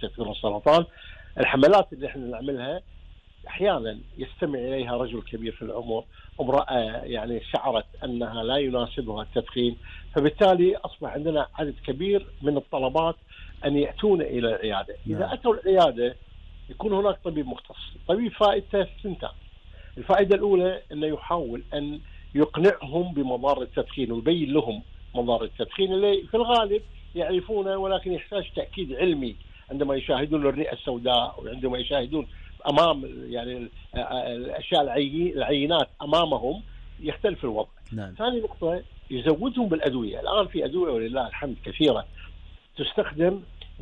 التدخين والسرطان. الحملات اللي احنا نعملها احيانا يستمع اليها رجل كبير في العمر، امراه يعني شعرت انها لا يناسبها التدخين، فبالتالي اصبح عندنا عدد كبير من الطلبات ان ياتون الى العياده. اذا اتوا العياده يكون هناك طبيب مختص. طبيب فائدته سنتان. الفائده الاولى انه يحاول ان يقنعهم بمضار التدخين ويبين لهم مضار التدخين اللي في الغالب يعرفونه، ولكن يحتاج تاكيد علمي عندما يشاهدون الرئه السوداء وعندما يشاهدون امام يعني الاشياء العينات امامهم يختلف الوضع. نعم. ثاني نقطه يزودهم بالادويه. الان في ادويه ولله الحمد كثيره تستخدم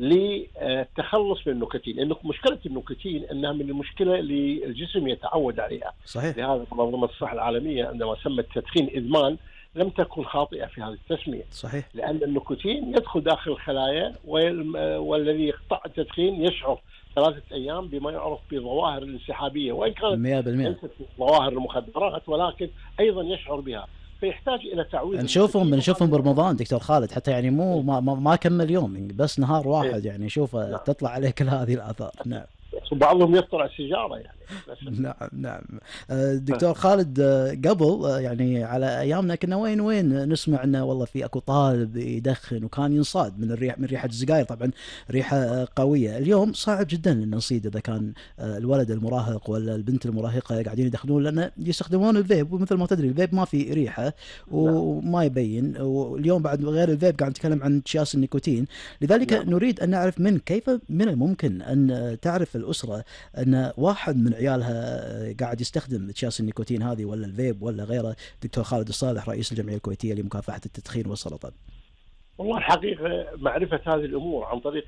للتخلص من النيكوتين، لأنه مشكلة النيكوتين أنها من المشكلة اللي الجسم يتعود عليها. صحيح. لهذا منظمة الصحة العالمية عندما سمت التدخين إدمان لم تكن خاطئة في هذه التسمية. صحيح. لأن النيكوتين يدخل داخل الخلايا، والذي يقطع التدخين يشعر 3 أيام بما يعرف بظواهر الانسحابية، وإن كانت 100% ليست ظواهر المخدرات ولكن أيضا يشعر بها، فيحتاج الى تعويض. بنشوفهم برمضان دكتور خالد، حتى يعني مو ما كمل يوم، بس نهار واحد يعني شوفه. نعم. تطلع عليه كل هذه الاثار. نعم. وبعضهم يطلع السيجاره يعني. نعم. دكتور خالد، قبل يعني على ايامنا كنا وين نسمع انه والله في اكو طالب يدخن وكان ينصاد من ريحه السجاير، طبعا ريحه قويه. اليوم صعب جدا ان نصيد اذا كان الولد المراهق ولا البنت المراهقه قاعدين يدخنون، لان يستخدمون الفيب، ومثل ما تدري الفيب ما في ريحه وما يبين. واليوم بعد غير الفيب قاعد نتكلم عن اكياس النيكوتين. لذلك نريد ان نعرف كيف من الممكن ان تعرف الاسره ان واحد من عيالها قاعد يستخدم اكياس النيكوتين هذه ولا الفيب ولا غيره. دكتور خالد الصالح رئيس الجمعيه الكويتيه لمكافحه التدخين والسرطان. والله الحقيقه معرفه هذه الامور عن طريق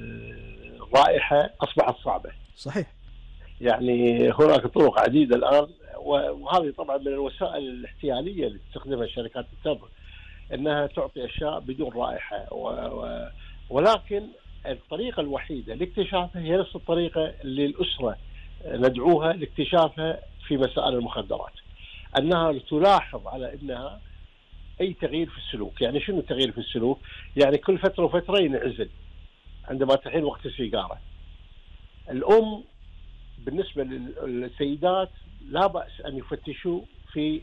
الرائحه اصبحت صعبه. صحيح. يعني هناك طرق عديده الان، وهذه طبعا من الوسائل الاحتياليه اللي تستخدمها شركات التبغ، انها تعطي اشياء بدون رائحه، ولكن الطريقه الوحيده لاكتشافها هي نفس الطريقه اللي الاسره ندعوها لاكتشافها في مسائل المخدرات، انها تلاحظ على ابنها اي تغيير في السلوك. يعني شنو التغيير في السلوك؟ يعني كل فتره وفتره ينعزل عندما تحين وقت السيجاره. الام بالنسبه للسيدات لا باس ان يفتشوا في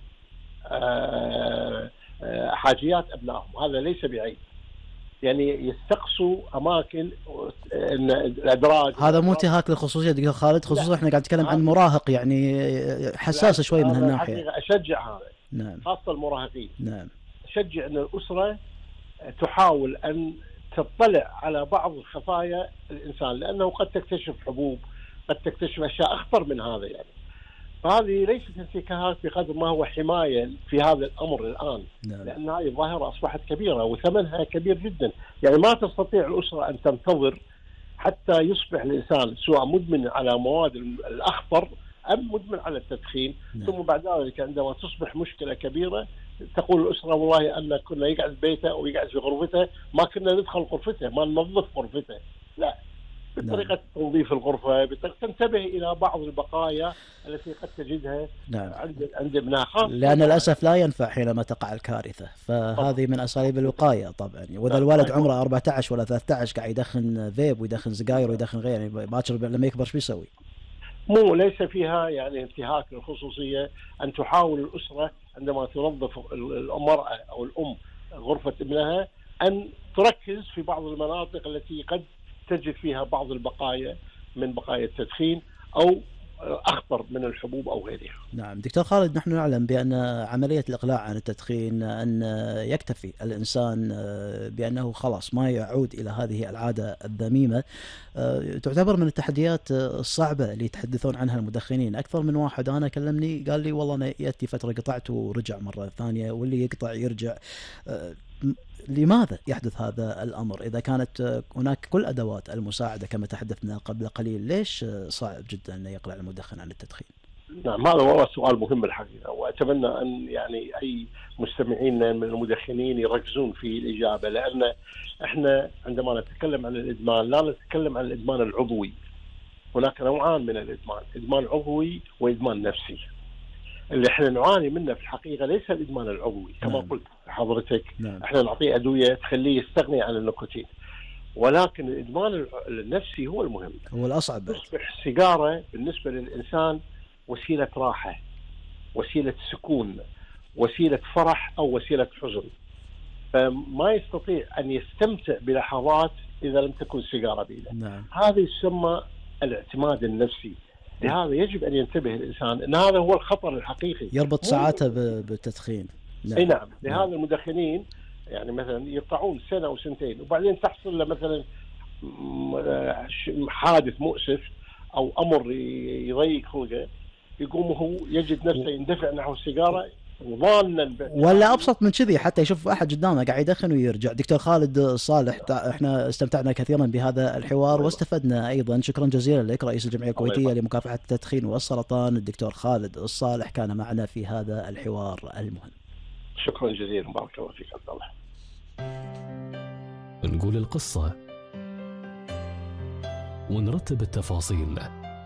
حاجيات ابنائهم، هذا ليس بعيب. يعني يستقصوا اماكن الادراج. هذا مو انتهاك للخصوصيه دكتور خالد، خصوصا احنا قاعد نتكلم عن مراهق يعني حساس شوي من هالناحيه. اشجع هذا. نعم. خاصه المراهقين. نعم. اشجع ان الاسره تحاول ان تطلع على بعض خفايا الانسان، لانه قد تكتشف حبوب، قد تكتشف اشياء اخطر من هذا يعني. فهذه ليست انتكاسات بقدر ما هو حمايه في هذا الامر الان. نعم. لان هذه الظاهره اصبحت كبيره وثمنها كبير جدا. يعني ما تستطيع الاسره ان تنتظر حتى يصبح الانسان سواء مدمن على مواد الاخطر ام مدمن على التدخين. نعم. ثم بعد ذلك عندما تصبح مشكله كبيره تقول الاسره والله ان كنا يقعد ببيته او يقعد في غرفته، ما كنا ندخل غرفته، ما ننظف غرفته. لا، بطريقة تنظيف الغرفة، تنتبه إلى بعض البقايا التي قد تجدها. نعم. عند ابنها، لأن للأسف لا ينفع حينما تقع الكارثة، فهذه من أساليب الوقاية طبعا. وإذا الولد عمره 14 ولا 13 قاعد يدخن فيب ويدخن سجاير ويدخن غير، يعني باكر لما يكبر شو بيسوي؟ ليس فيها يعني انتهاك للخصوصية أن تحاول الأسرة عندما تنظف المرأة أو الأم غرفة ابنها أن تركز في بعض المناطق التي قد تجد فيها بعض البقايا من بقايا التدخين أو أخطر من الحبوب أو غيرها. نعم دكتور خالد، نحن نعلم بأن عملية الإقلاع عن التدخين أن يكتفي الإنسان بأنه خلاص ما يعود إلى هذه العادة الذميمة. تعتبر من التحديات الصعبة اللي يتحدثون عنها المدخنين. أكثر من واحد أنا كلمني قال لي والله أنا يأتي فترة قطعت ورجع مرة ثانية، واللي يقطع يرجع. لماذا يحدث هذا الأمر إذا كانت هناك كل أدوات المساعدة كما تحدثنا قبل قليل؟ ليش صعب جدا أن يقلع المدخن عن التدخين؟ نعم، هذا هو سؤال مهم الحقيقة، وأتمنى أن يعني أي مستمعين من المدخنين يركزون في الإجابة، لأن إحنا عندما نتكلم عن الإدمان لا نتكلم عن الإدمان العضوي. هناك نوعان من الإدمان، إدمان عضوي وإدمان نفسي. اللي احنا نعاني منه في الحقيقة ليس الإدمان العضوي كما قلت حضرتك. احنا نعطيه أدوية تخليه يستغني عن النيكوتين، ولكن الإدمان النفسي هو المهم، هو الأصعب. تصبح السيجارة بالنسبة للإنسان وسيلة راحة، وسيلة سكون، وسيلة فرح أو وسيلة حزن، فما يستطيع أن يستمتع بلحظات إذا لم تكن سيجارة بيده. نعم. هذا يسمى الاعتماد النفسي. لهذا يجب أن ينتبه الإنسان أن هذا هو الخطر الحقيقي، يربط ساعاته بالتدخين. نعم. أي نعم. لهذا المدخنين يعني مثلا يقطعون سنة أو سنتين وبعدين تحصل له مثلا حادث مؤسف أو أمر يضيق خلقه، يقوم هو يجد نفسه يندفع نحو السيجارة وظانا ولا أبسط من كذي، حتى يشوف أحد قدامه قاعد يدخن ويرجع. دكتور خالد الصالح، احنا استمتعنا كثيرا بهذا الحوار واستفدنا أيضا. شكرا جزيلا لك رئيس الجمعية الكويتية لمكافحة التدخين والسرطان الدكتور خالد الصالح كان معنا في هذا الحوار المهم. شكرا جزيلا، بارك الله فيك عبد الله. نقول القصة ونرتب التفاصيل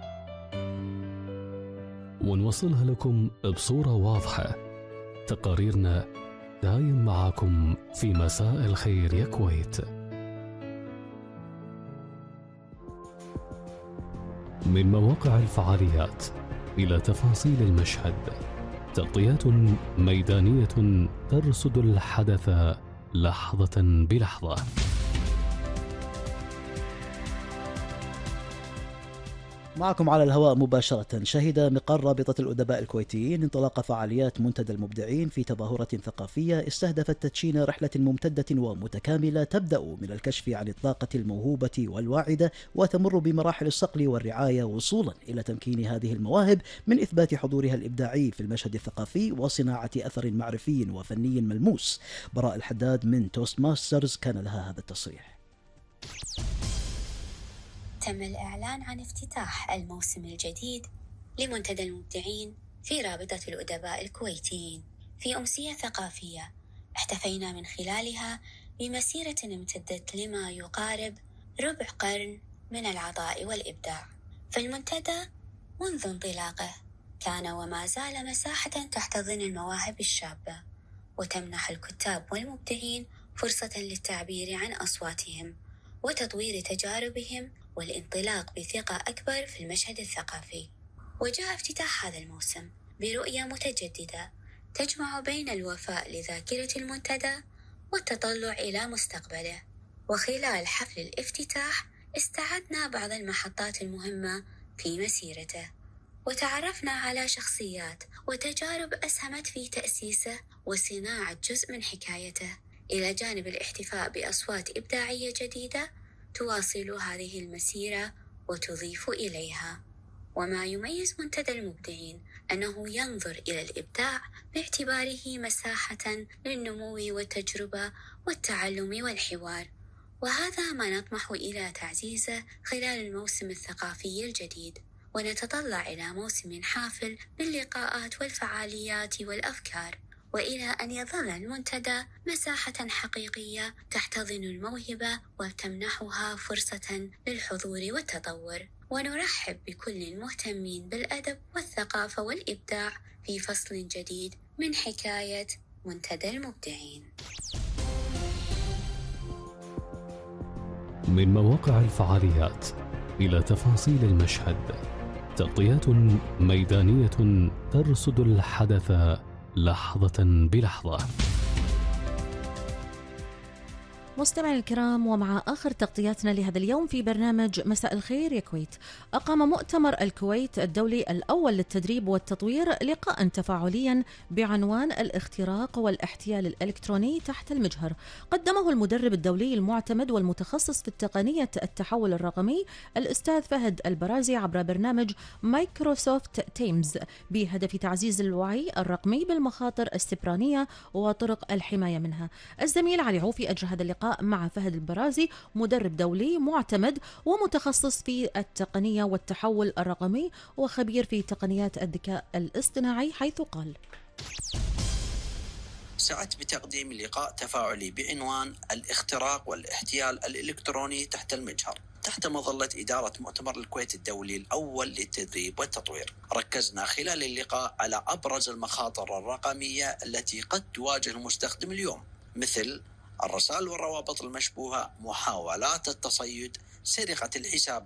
ونوصلها لكم بصورة واضحة. تقاريرنا دايم معاكم في مساء الخير يا كويت. من مواقع الفعاليات إلى تفاصيل المشهد، تغطيات ميدانية ترصد الحدث لحظة بلحظة. معكم على الهواء مباشرة. شهد مقر رابطة الأدباء الكويتيين انطلاق فعاليات منتدى المبدعين في تظاهرة ثقافية استهدفت تدشين رحلة ممتدة ومتكاملة تبدأ من الكشف عن الطاقة الموهوبة والواعدة وتمر بمراحل الصقل والرعاية وصولا إلى تمكين هذه المواهب من إثبات حضورها الإبداعي في المشهد الثقافي وصناعة أثر معرفي وفني ملموس. براء الحداد من توست ماسترز كان لها هذا التصريح. تم الإعلان عن افتتاح الموسم الجديد لمنتدى المبدعين في رابطة الأدباء الكويتيين في أمسية ثقافية احتفينا من خلالها بمسيرة امتدت لما يقارب ربع قرن من العطاء والإبداع. فالمنتدى منذ انطلاقه كان وما زال مساحة تحتضن المواهب الشابة وتمنح الكتاب والمبدعين فرصة للتعبير عن أصواتهم وتطوير تجاربهم والانطلاق بثقة أكبر في المشهد الثقافي. وجاء افتتاح هذا الموسم برؤية متجددة تجمع بين الوفاء لذاكرة المنتدى والتطلع إلى مستقبله. وخلال حفل الافتتاح استعدنا بعض المحطات المهمة في مسيرته وتعرفنا على شخصيات وتجارب أسهمت في تأسيسه وصناعة جزء من حكايته، إلى جانب الاحتفاء بأصوات إبداعية جديدة تواصل هذه المسيرة وتضيف إليها. وما يميز منتدى المبدعين أنه ينظر إلى الإبداع باعتباره مساحة للنمو والتجربة والتعلم والحوار، وهذا ما نطمح إلى تعزيزه خلال الموسم الثقافي الجديد. ونتطلع إلى موسم حافل باللقاءات والفعاليات والأفكار، وإلى أن يظل المنتدى مساحة حقيقية تحتضن الموهبة وتمنحها فرصة للحضور والتطور. ونرحب بكل المهتمين بالأدب والثقافة والإبداع في فصل جديد من حكاية منتدى المبدعين. من مواقع الفعاليات إلى تفاصيل المشهد، تغطيات ميدانية ترصد الحدث لحظة بلحظة. مستمعي الكرام، ومع آخر تغطياتنا لهذا اليوم في برنامج مساء الخير يا كويت، أقام مؤتمر الكويت الدولي الأول للتدريب والتطوير لقاء تفاعليا بعنوان الاختراق والاحتيال الإلكتروني تحت المجهر. قدمه المدرب الدولي المعتمد والمتخصص في تقنية التحول الرقمي الأستاذ فهد البرازي عبر برنامج مايكروسوفت تيمز بهدف تعزيز الوعي الرقمي بالمخاطر السبرانية وطرق الحماية منها. الزميل علي عوفي أجرى هذا اللقاء مع فهد البرازي، مدرب دولي معتمد ومتخصص في التقنية والتحول الرقمي وخبير في تقنيات الذكاء الاصطناعي، حيث قال: سعدت بتقديم لقاء تفاعلي بعنوان الاختراق والاحتيال الإلكتروني تحت المجهر تحت مظلة إدارة مؤتمر الكويت الدولي الأول للتدريب والتطوير. ركزنا خلال اللقاء على أبرز المخاطر الرقمية التي قد تواجه المستخدم اليوم، مثل الرسائل والروابط المشبوهة، محاولات التصيد، سرقة الحساب